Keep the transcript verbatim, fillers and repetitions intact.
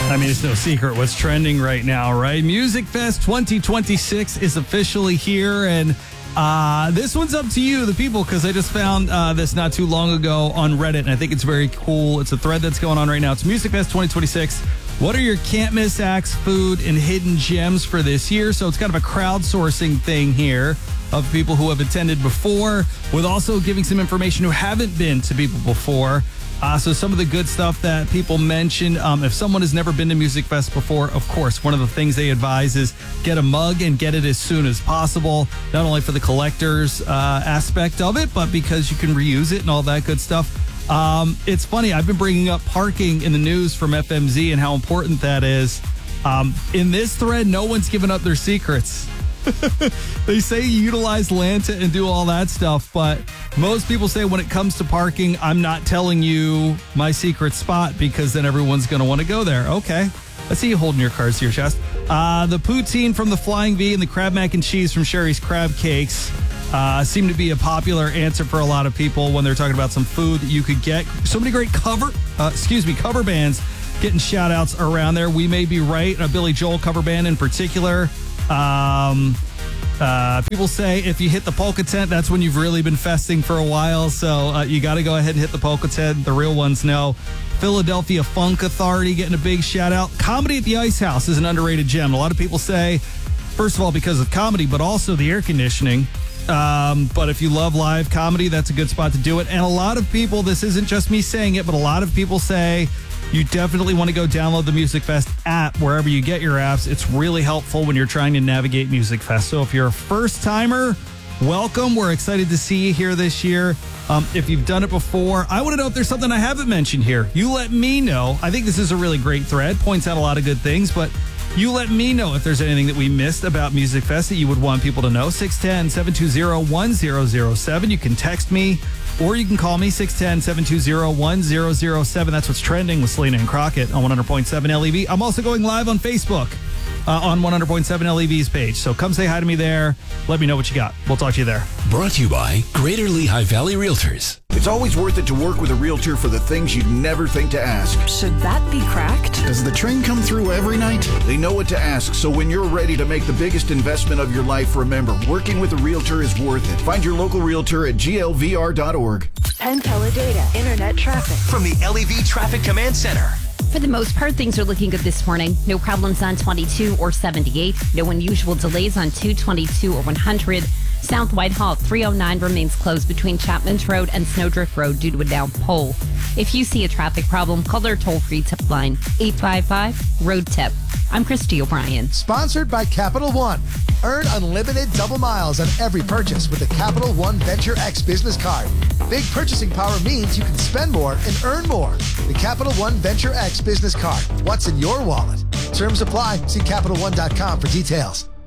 I mean, it's no secret what's trending right now, right? Music Fest twenty twenty-six is officially here, and uh, this one's up to you, the people, because I just found uh, this not too long ago on Reddit, and I think it's very cool. It's a thread that's going on right now. It's Music Fest twenty twenty-six. What are your can't-miss acts, food, and hidden gems for this year? So it's kind of a crowdsourcing thing here of people who have attended before, with also giving some information who haven't been to people before. Uh, so some of the good stuff that people mentioned, um, if someone has never been to Music Fest before, of course, one of the things they advise is get a mug and get it as soon as possible, not only for the collector's uh, aspect of it, but because you can reuse it and all that good stuff. Um, it's funny, I've been bringing up parking in the news from F M Z and how important that is. Um, in this thread, no one's given up their secrets. They say utilize Lanta and do all that stuff, but most people say when it comes to parking, I'm not telling you my secret spot because then everyone's going to want to go there. Okay. I see you holding your cards to your chest. Uh, the poutine from the Flying V and the crab mac and cheese from Sherry's Crab Cakes uh, seem to be a popular answer for a lot of people when they're talking about some food that you could get. So many great cover, uh, excuse me, cover bands getting shout outs around there. We May Be Right, a Billy Joel cover band in particular. Um, uh, people say if you hit the polka tent, that's when you've really been festing for a while. So uh, you got to go ahead and hit the polka tent. The real ones know. Philadelphia Funk Authority getting a big shout out. Comedy at the Ice House is an underrated gem. A lot of people say, first of all, because of comedy, but also the air conditioning. Um, but if you love live comedy, that's a good spot to do it. And a lot of people, this isn't just me saying it, but a lot of people say you definitely want to go download the Music Fest app wherever you get your apps. It's really helpful when you're trying to navigate Music Fest. So if you're a first timer, welcome. We're excited to see you here this year. Um, if you've done it before, I want to know if there's something I havenent mentioned here. You let me know. I think this is a really great thread. Points out a lot of good things, but you let me know if there's anything that we missed about Music Fest that you would want people to know. six one zero, seven two zero, one zero zero seven. You can text me or you can call me six one zero, seven two zero, one zero zero seven. That's what's trending with Selena and Crockett on one hundred point seven L E V. I'm also going live on Facebook uh, on one hundred point seven L E V's page. So come say hi to me there. Let me know what you got. We'll talk to you there. Brought to you by Greater Lehigh Valley Realtors. It's always worth it to work with a realtor for the things you'd never think to ask. Should that be cracked? Does the train come through every night? They know what to ask, so when you're ready to make the biggest investment of your life, remember, working with a realtor is worth it. Find your local realtor at G L V R dot org. Penn Teledata, internet traffic. From the L E V Traffic Command Center. For the most part, things are looking good this morning. No problems on twenty-two or seventy-eight. No unusual delays on two twenty-two or one hundred. South Whitehall three oh nine remains closed between Chapman's Road and Snowdrift Road due to a down pole. If you see a traffic problem, call their toll-free tip line, eight five five, road tip. I'm Christy O'Brien. Sponsored by Capital One. Earn unlimited double miles on every purchase with the Capital One Venture X business card. Big purchasing power means you can spend more and earn more. The Capital One Venture X business card. What's in your wallet? Terms apply. See Capital One dot com for details.